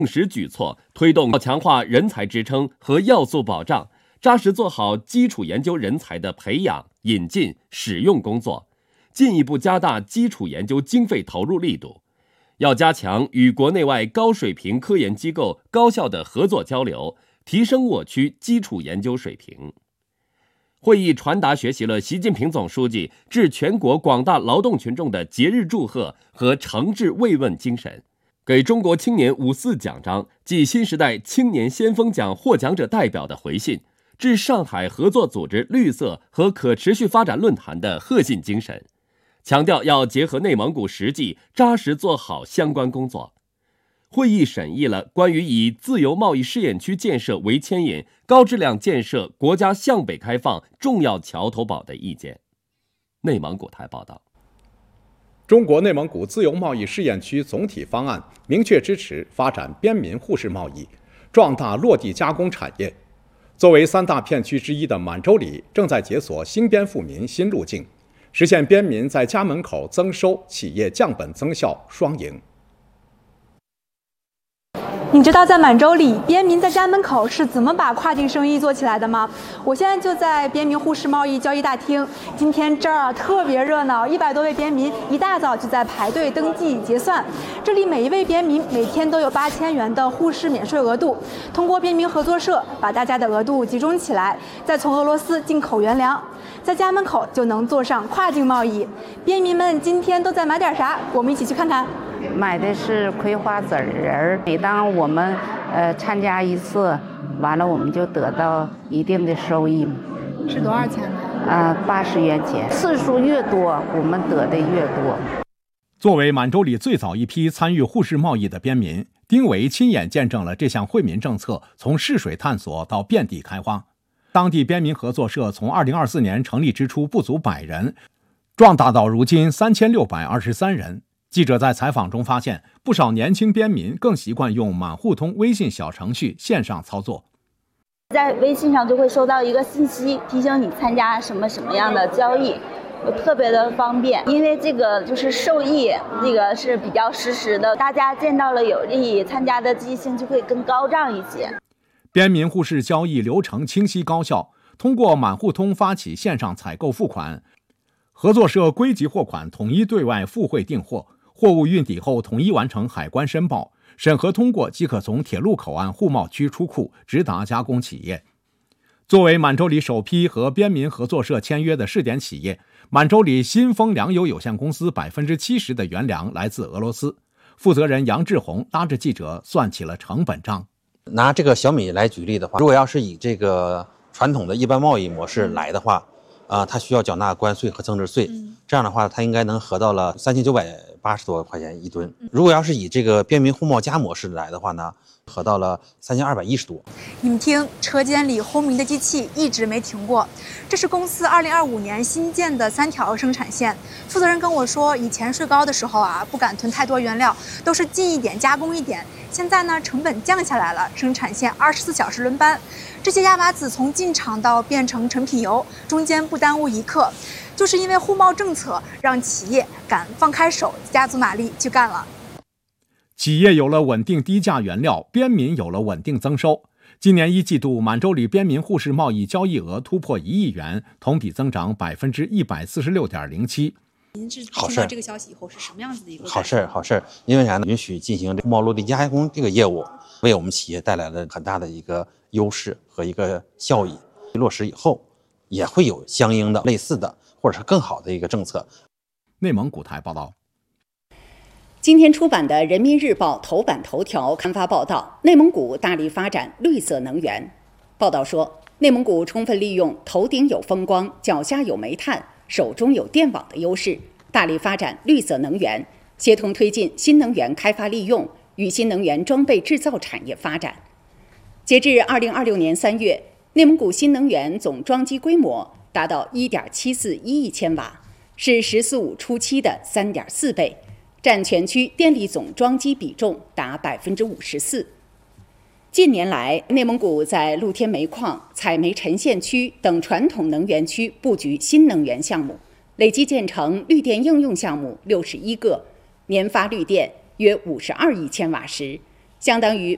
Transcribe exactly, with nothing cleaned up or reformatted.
实举措，推动强化人才支撑和要素保障，扎实做好基础研究人才的培养、引进、使用工作，进一步加大基础研究经费投入力度。要加强与国内外高水平科研机构高效的合作交流，提升我区基础研究水平。会议传达学习了习近平总书记致全国广大劳动群众的节日祝贺和诚挚慰问精神，给中国青年五四奖章暨新时代青年先锋奖获奖者代表的回信，致上海合作组织绿色和可持续发展论坛的贺信精神，强调要结合内蒙古实际，扎实做好相关工作。会议审议了关于以自由贸易试验区建设为牵引，高质量建设国家向北开放重要桥头堡的意见。内蒙古台报道。 中国内蒙古自由贸易试验区总体方案明确支持发展边民互市贸易，壮大落地加工产业。作为三大片区之一的满洲里正在解锁兴边富民新路径，实现边民在家门口增收、企业降本增效双赢。 你知道在满洲里，边民在家门口是怎么把跨境生意做起来的吗？我现在就在边民互市贸易交易大厅，今天这儿特别热闹，一百多位边民一大早就在排队登记结算。这里每一位边民每天都有八千元的互市免税额度，通过边民合作社把大家的额度集中起来，再从俄罗斯进口原粮，在家门口就能做上跨境贸易。边民们今天都在买点啥？我们一起去看看。 买的是葵花籽仁儿，每当我们呃参加一次，完了我们就得到一定的收益。 是多少钱呢？ 呃，八十元钱，次数越多，我们得的越多。 作为满洲里最早一批参与互市贸易的边民，丁维亲眼见证了这项惠民政策从试水探索到遍地开花。当地边民合作社从二零二四年成立之初不足百人，壮大到如今三千六百二十三人。记者在采访中发现，不少年轻边民更习惯用满互通微信小程序线上操作。 在微信上就会收到一个信息，提醒你参加什么什么样的交易，特别的方便。因为这个就是受益，这个是比较实时的，大家见到了有利，参加的积极性就会更高涨一些。 边民互市交易流程清晰高效，通过满互通发起线上采购付款，合作社归集货款统一对外付汇订货。货物运抵后统一完成海关申报，审核通过即可从铁路口岸互贸区出库，直达加工企业。作为满洲里首批和边民合作社签约的试点企业，满洲里新丰粮油有限公司百分之七十的原粮来自俄罗斯。负责人杨志红拉着记者算起了成本账。 拿这个小米来举例的话，如果要是以这个传统的一般贸易模式来的话，啊，它需要缴纳关税和增值税，这样的话，它应该能合到了三千九百八十多块钱一吨。如果要是以这个边民互贸加模式来的话呢，合到了三千二百一十多。 你们听，车间里轰鸣的机器一直没停过。这是公司二零二五年新建的三条生产线。负责人跟我说，以前税高的时候啊，不敢囤太多原料，都是进一点加工一点。现在呢，成本降下来了，生产线二十四小时轮班。这些亚麻籽从进厂到变成成品油，中间不耽误一刻。就是因为互贸政策，让企业敢放开手，加足马力去干了。 企业有了稳定低价原料，边民有了稳定增收。今年一季度，满洲里边民互市贸易交易额突破一亿元，同比增长百分之一百四十六点零七。 您是听到这个消息以后是什么样子的一个好事？好事，因为啥呢？允许进行互贸落地加工这个业务，为我们企业带来了很大的一个优势和一个效益。落实以后，也会有相应的类似的或者是更好的一个政策。 内蒙古台报道。 今天出版的《人民日报》头版头条刊发报道，内蒙古大力发展绿色能源。报道说，内蒙古充分利用头顶有风光、脚下有煤炭、手中有电网的优势，大力发展绿色能源，协同推进新能源开发利用与新能源装备制造产业发展。截至二零二六年三月，内蒙古新能源总装机规模达到 一点七四一亿千瓦，是“十四五”初期的 三点四倍，占全区电力总装机比重达 百分之五十四。近年来，内蒙古在露天煤矿、采煤沉线区等传统能源区布局新能源项目，累计建成绿电应用项目六十一个，年发绿电约五十二亿千瓦时，相当于